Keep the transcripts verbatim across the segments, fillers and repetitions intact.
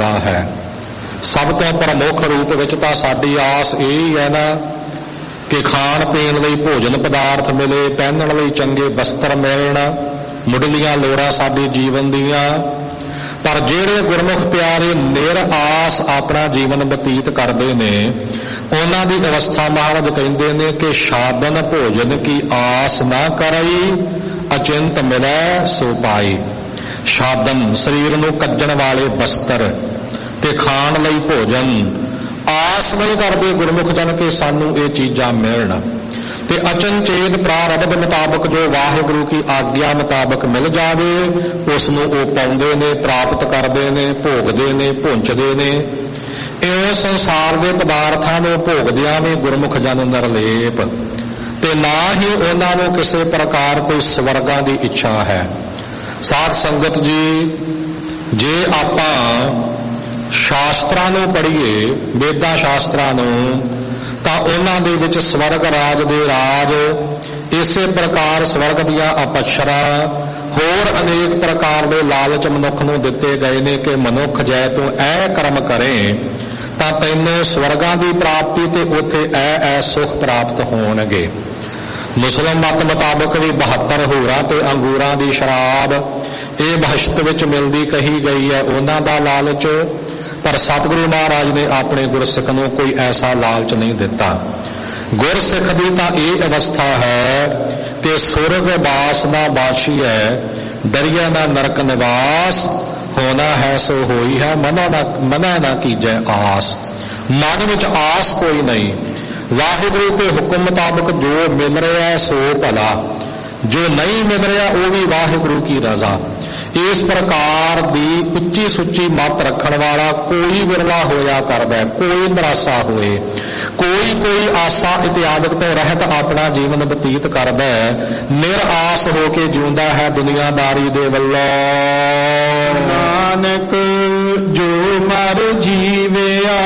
ਹੁੰਦਾ ਹੈ। ਸਭ ਤੋਂ ਪ੍ਰਮੁੱਖ ਰੂਪ ਵਿੱਚ ਤਾਂ ਸਾਡੀ ਆਸ ਇਹ ਹੀ ਹੈ ਨਾ ਕਿ ਖਾਣ ਪੀਣ ਲਈ ਭੋਜਨ ਪਦਾਰਥ ਮਿਲੇ, ਪਹਿਨਣ ਲਈ ਚੰਗੇ ਵਸਤਰ ਮਿਲਣ, ਮੁੱਢਲੀਆਂ ਲੋੜਾਂ ਸਾਡੇ ਜੀਵਨ ਦੀਆਂ। ਪਰ ਜਿਹੜੇ ਗੁਰਮੁਖ ਪਿਆਰੇ ਨਿਰ-ਆਸ ਆਪਣਾ ਜੀਵਨ ਬਤੀਤ ਕਰਦੇ ਨੇ, ਉਹਨਾਂ ਦੀ ਅਵਸਥਾ ਮਹਾਰਾਜ ਕਹਿੰਦੇ ਨੇ ਕਿ ਸਾਧਨ ਭੋਜਨ ਕੀ ਆਸ ਨਾ ਕਰਈ, ਅਚਿੰਤ ਮਿਲੈ ਸੋ ਪਾਈ। ਸਾਧਨ ਸਰੀਰ ਨੂੰ ਕੱਜਣ ਵਾਲੇ ਵਸਤਰ ਤੇ ਖਾਣ ਲਈ ਭੋਜਨ ਆਸ ਨਹੀਂ ਕਰਦੇ ਗੁਰਮੁਖ ਜਨ ਕਿ ਸਾਨੂੰ ਇਹ ਚੀਜ਼ਾਂ ਮਿਲਣ, ਤੇ ਅਚਨਚੇਤ ਪ੍ਰਾਰਬਧ ਮੁਤਾਬਕ ਜੋ ਵਾਹਿਗੁਰੂ ਕੀ ਆਗਿਆ ਮੁਤਾਬਕ ਮਿਲ ਜਾਵੇ ਉਸ ਨੂੰ ਉਹ ਪਾਉਂਦੇ ਨੇ, ਪ੍ਰਾਪਤ ਕਰਦੇ ਨੇ, ਭੋਗਦੇ ਨੇ, ਭੁੰਚਦੇ ਨੇ। ਇਉਂ ਸੰਸਾਰ ਦੇ ਪਦਾਰਥਾਂ ਨੂੰ ਭੋਗਦਿਆਂ ਵੀ ਗੁਰਮੁਖ ਜਨ ਨਿਰਲੇਪ, ਤੇ ਨਾ ਹੀ ਉਹਨਾਂ ਨੂੰ ਕਿਸੇ ਪ੍ਰਕਾਰ ਕੋਈ ਸਵਰਗਾਂ ਦੀ ਇੱਛਾ ਹੈ। ਸਾਧ ਸੰਗਤ ਜੀ, ਜੇ ਆਪਾਂ ਸ਼ਾਸਤਰਾਂ ਨੂੰ ਪੜ੍ਹੀਏ, ਵੇਦਾਂ ਸ਼ਾਸਤਰਾਂ ਨੂੰ, ਤਾਂ ਉਹਨਾਂ ਦੇ ਵਿੱਚ ਸਵਰਗ ਰਾਜ ਦੇ ਰਾਜ, ਇਸੇ ਪ੍ਰਕਾਰ ਸਵਰਗ ਦੀਆਂ ਅਪਸ਼ਰਾਂ, ਹੋਰ ਅਨੇਕ ਪ੍ਰਕਾਰ ਦੇ ਲਾਲਚ ਮਨੁੱਖ ਨੂੰ ਦਿੱਤੇ ਗਏ ਨੇ ਕਿ ਮਨੁੱਖ ਜੈ ਤੂੰ ਇਹ ਕਰਮ ਕਰੇ ਤਾਂ ਤੈਨੂੰ ਸਵਰਗਾਂ ਦੀ ਪ੍ਰਾਪਤੀ ਤੇ ਉੱਥੇ ਐ ਐ ਸੁਖ ਪ੍ਰਾਪਤ ਹੋਣਗੇ। ਮੁਸਲਿਮ ਮਤ ਮੁਤਾਬਕ ਵੀ ਬਹੱਤਰ ਹੋਰਾਂ ਤੇ ਅੰਗੂਰਾਂ ਦੀ ਸ਼ਰਾਬ ਇਹ ਬਹਿਸ਼ਤ ਵਿੱਚ ਮਿਲਦੀ ਕਹੀ ਗਈ ਹੈ, ਉਹਨਾਂ ਦਾ ਲਾਲਚ। ਪਰ ਸਤਿਗੁਰੂ ਮਹਾਰਾਜ ਨੇ ਆਪਣੇ ਗੁਰਸਿੱਖ ਨੂੰ ਕੋਈ ਐਸਾ ਲਾਲਚ ਨਹੀਂ ਦਿੱਤਾ। ਗੁਰਸਿੱਖ ਦੀ ਤਾਂ ਇਹ ਅਵਸਥਾ ਹੈ ਕਿ ਸੁਰਗ ਵਾਸ ਨਾ ਬਾਛੀਐ, ਡਰਿਆ ਨਾ ਨਰਕ ਨਿਵਾਸ, ਹੋਣਾ ਹੈ ਸੋ ਹੋਈ ਹੈ, ਮਨਾ ਨਾ ਮਨਾ ਨਾ ਕੀਜੈ ਆਸ। ਮਨ ਵਿੱਚ ਆਸ ਕੋਈ ਨਹੀਂ। ਵਾਹਿਗੁਰੂ ਕੇ ਹੁਕਮ ਮੁਤਾਬਕ ਜੋ ਮਿਲ ਰਿਹਾ ਸੋ ਭਲਾ, ਜੋ ਨਹੀਂ ਮਿਲ ਰਿਹਾ ਉਹ ਵੀ ਵਾਹਿਗੁਰੂ ਕੀ ਰਜ਼ਾ। ਇਸ ਪ੍ਰਕਾਰ ਦੀ ਉੱਚੀ ਸੁੱਚੀ ਮੱਤ ਰੱਖਣ ਵਾਲਾ ਕੋਈ ਵਿਰਲਾ ਹੋਇਆ ਕਰਦਾ ਹੈ, ਕੋਈ ਨਿਰਾਸ਼ਾ ਹੋਏ, ਕੋਈ ਕੋਈ ਆਸਾ ਇਤਿਆਦਿਕ ਤੋਂ ਰਹਿਤ ਆਪਣਾ ਜੀਵਨ ਬਤੀਤ ਕਰਦਾ ਹੈ, ਨਿਰ-ਆਸ ਹੋ ਕੇ ਜਿਉਂਦਾ ਹੈ ਦੁਨੀਆਦਾਰੀ ਦੇ ਵੱਲੋਂ। ਨਾਨਕ ਜੋ ਮਰ ਜੀਵਿਆ।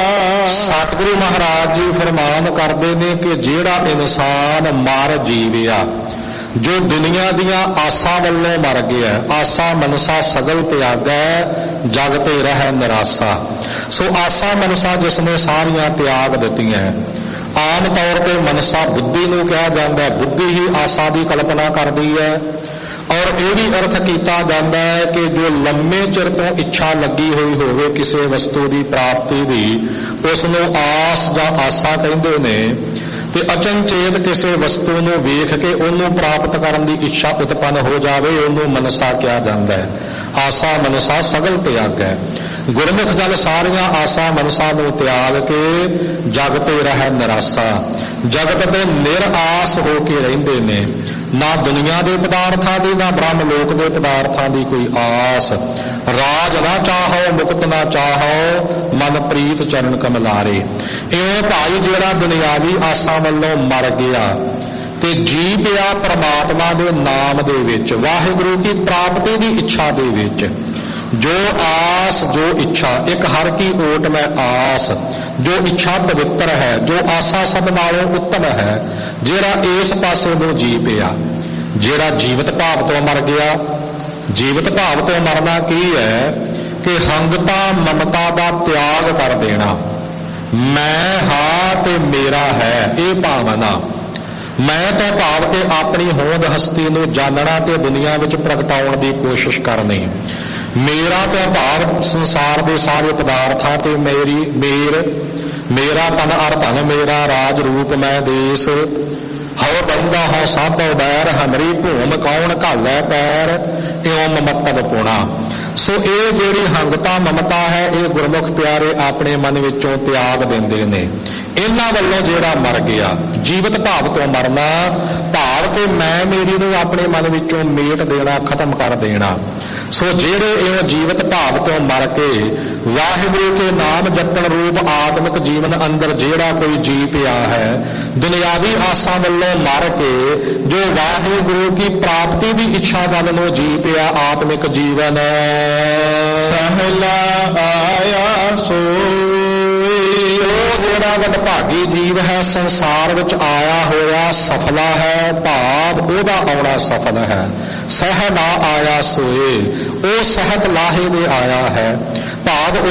ਸਤਿਗੁਰੂ ਮਹਾਰਾਜ ਜੀ ਫਰਮਾਨ ਕਰਦੇ ਨੇ ਕਿ ਜਿਹੜਾ ਇਨਸਾਨ ਮਰ ਜੀਵਿਆ, ਜੋ ਦੁਨੀਆ ਦੀਆਂ ਆਸਾਂ ਵੱਲੋਂ ਮਰ ਗਿਆ, ਆਸਾ ਮਨਸਾ ਸਗਲ ਤਿਆਗੈ, ਜਗ ਤੇ ਰਹਿ ਨਿਰਾਸਾ। ਸੋ ਆਸਾ ਮਨਸਾ ਜਿਸਨੇ ਸਾਰੀਆਂ ਤਿਆਗ ਦਿੱਤੀਆਂ। ਆਮ ਤੌਰ ਤੇ ਮਨਸਾ ਬੁੱਧੀ ਨੂੰ ਕਿਹਾ ਜਾਂਦਾ ਹੈ, ਬੁੱਧੀ ਹੀ ਆਸਾ ਦੀ ਕਲਪਨਾ ਕਰਦੀ ਹੈ। ਔਰ ਇਹ ਵੀ ਅਰਥ ਕੀਤਾ ਜਾਂਦਾ ਹੈ ਕਿ ਜੋ ਲੰਮੇ ਚਿਰ ਤੋਂ ਇੱਛਾ ਲੱਗੀ ਹੋਈ ਹੋਵੇ ਕਿਸੇ ਵਸਤੂ ਦੀ ਪ੍ਰਾਪਤੀ ਦੀ, ਉਸ ਨੂੰ ਆਸ ਜਾਂ ਆਸਾ ਕਹਿੰਦੇ ਨੇ। ਤੇ ਅਚਨਚੇਤ ਕਿਸੇ ਵਸਤੂ ਨੂੰ ਵੇਖ ਕੇ ਉਹਨੂੰ ਪ੍ਰਾਪਤ ਕਰਨ ਦੀ ਇੱਛਾ ਉਤਪੰਨ ਹੋ ਜਾਵੇ, ਉਹਨੂੰ ਮਨਸਾ ਕਿਹਾ ਜਾਂਦਾ ਹੈ। ਆਸਾ ਮਨਸਾ ਸਗਲ ਤਿਆਗ ਹੈ। ਗੁਰਮੁਖ ਜਨ ਸਾਰੀਆਂ ਆਸਾਂ ਮਨਸਾ ਨੂੰ ਤਿਆਗ ਕੇ ਜਗ ਤੇ ਰਹਿ ਨਿਰਾਸਾ, ਜਗਤ ਤੇ ਨਿਰ-ਆਸ ਹੋ ਕੇ ਰਹਿੰਦੇ ਨੇ। ਨਾ ਦੁਨੀਆ ਦੇ ਪਦਾਰਥਾਂ ਦੀ, ਨਾ ਬ੍ਰਹਮ ਲੋਕ ਦੇ ਪਦਾਰਥਾਂ ਦੀ ਕੋਈ ਆਸ। ਰਾਜ ਨਾ ਚਾਹੋ ਮੁਕਤ ਨਾ ਚਾਹੋ, ਮਨ ਪ੍ਰੀਤ ਚਰਨ ਕਮਲਾਰੇ। ਇਉਂ ਭਾਈ ਜਿਹੜਾ ਦੁਨਿਆਵੀ ਆਸਾਂ ਵੱਲੋਂ ਮਰ ਗਿਆ ਤੇ ਜੀ ਪਿਆ ਪ੍ਰਮਾਤਮਾ ਦੇ ਨਾਮ ਦੇ ਵਿੱਚ, ਵਾਹਿਗੁਰੂ ਦੀ ਪ੍ਰਾਪਤੀ ਦੀ ਇੱਛਾ ਦੇ ਵਿੱਚ। ਜੋ ਆਸ ਜੋ ਇੱਛਾ, ਇੱਕ ਹਰ ਕੀ ਓਟ ਮੈਂ ਆਸ। ਜੋ ਇੱਛਾ ਪਵਿੱਤਰ ਹੈ, ਜੋ ਆਸਾ ਸਭ ਨਾਲੋਂ ਉੱਤਮ ਹੈ, ਜਿਹੜਾ ਇਸ ਪਾਸੇ ਨੂੰ ਜੀ ਪਿਆ। ਜਿਹੜਾ ਜੀਵਤ ਭਾਵ ਤੋਂ ਮਰ ਗਿਆ, ਜੀਵਤ ਭਾਵ ਤੋਂ ਮਰਨਾ ਕੀ ਹੈ ਕਿ ਹੰਗਤਾ ਮਮਤਾ ਦਾ ਤਿਆਗ ਕਰ ਦੇਣਾ। ਮੈਂ ਹਾਂ ਤੇ ਮੇਰਾ ਹੈ, ਇਹ ਭਾਵਨਾ। ਮੈਂ ਤਾਂ ਭਾਵ ਕੇ ਆਪਣੀ ਹੋਂਦ ਹਸਤੀ ਨੂੰ ਜਾਣਨਾ ਤੇ ਦੁਨੀਆ ਵਿੱਚ ਪ੍ਰਗਟਾਉਣ ਦੀ ਕੋਸ਼ਿਸ਼ ਕਰਨੀ। ਮੇਰਾ ਤਾਂ ਭਾਵ ਸੰਸਾਰ ਦੇ ਸਾਰੇ ਪਦਾਰਥਾਂ ਤੇ ਮੇਰੀ ਮੇਰ, ਮੇਰਾ ਤਨ ਅਰ ਧਨ, ਮੇਰਾ ਰਾਜ ਰੂਪ ਮੈਂ ਦੇਸ। ਹਉ ਬੰਦਾ ਹਉ ਸਾਧੋ ਬੈਰ, ਹਮਰੀ ਭੂਮ ਕੌਣ ਘਾਲੈ ਪੈਰ, ਇਉਂ ਮਮਤਵ ਪੁਣਾ। ਸੋ ਇਹ ਜਿਹੜੀ ਹੰਗਤਾ ਮਮਤਾ ਹੈ, ਇਹ ਗੁਰਮੁਖ ਪਿਆਰੇ ਆਪਣੇ ਮਨ ਵਿੱਚੋਂ ਤਿਆਗ ਦਿੰਦੇ ਨੇ। ਇਹਨਾਂ ਵੱਲੋਂ ਜਿਹੜਾ ਮਰ ਗਿਆ, ਜੀਵਤ ਭਾਵ ਤੋਂ ਮਰਨਾ, ਭਾਵ ਕਿ ਮੈਂ ਮੇਰੀ ਨੂੰ ਆਪਣੇ ਮਨ ਵਿੱਚੋਂ ਮੇਟ ਦੇਣਾ, ਖਤਮ ਕਰ ਦੇਣਾ। ਸੋ ਜਿਹੜੇ ਇਹ ਜੀਵਤ ਭਾਵ ਤੋਂ ਮਰ ਕੇ ਵਾਹਿਗੁਰੂ ਕੇ ਨਾਮ ਜਪਣ ਰੂਪ ਆਤਮਿਕ ਜੀਵਨ ਅੰਦਰ ਜਿਹੜਾ ਕੋਈ ਜੀ ਪਿਆ ਹੈ, ਦੁਨਿਆਵੀ ਆਸਾਂ ਵੱਲੋਂ ਮਰ ਕੇ ਜੋ ਵਾਹਿਗੁਰੂ ਕੀ ਪ੍ਰਾਪਤੀ ਦੀ ਇੱਛਾ ਵੱਲ ਨੂੰ ਜੀ ਪਿਆ ਆਤਮਿਕ ਜੀਵਨ, ਸਹਲਾ ਆਇਆ ਸੋਈ। ਉਹ ਜਿਹੜਾ ਵਡਭਾਗੀ ਜੀਵ ਹੈ, ਸੰਸਾਰ ਵਿੱਚ ਆਇਆ ਹੋਇਆ ਸਫਲਾ ਹੈ, ਭਾਵ ਉਹਦਾ ਆਉਣਾ ਸਫਲ ਹੈ। ਸਹ ਨਾ ਆਇਆ ਸੋਏ, ਉਹ ਸਹਿਤ ਲਾਹੇ ਦੇ ਆਇਆ ਹੈ, ਭਾਵ